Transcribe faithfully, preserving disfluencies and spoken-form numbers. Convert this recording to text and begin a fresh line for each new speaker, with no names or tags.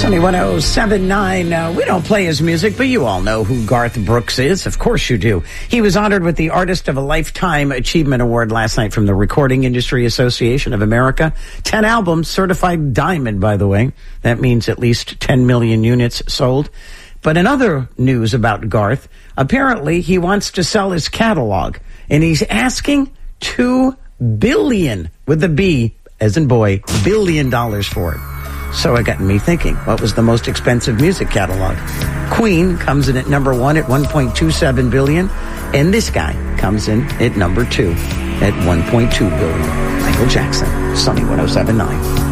Sunny one oh seven point nine. Uh, we don't play his music, but you all know who Garth Brooks is. Of course you do. He was honored with the Artist of a Lifetime Achievement Award last night from the Recording Industry Association of America. Ten albums, certified diamond, by the way. That means at least ten million units sold. But in other news about Garth, apparently he wants to sell his catalog, and he's asking two billion, with a B, as in boy, billion dollars for it. So it got me thinking, what was the most expensive music catalog? Queen comes in at number one at one point two seven billion, and this guy comes in at number two at one point two billion. Michael Jackson, Sunny one oh seven point nine.